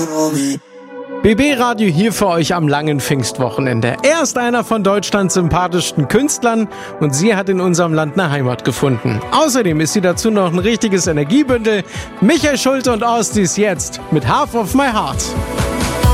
BB Radio hier für euch am langen Pfingstwochenende. Er ist einer von Deutschlands sympathischsten Künstlern und sie hat in unserem Land eine Heimat gefunden. Außerdem ist sie dazu noch ein richtiges Energiebündel. Michael Schulte und Ostis jetzt mit Half of My Heart.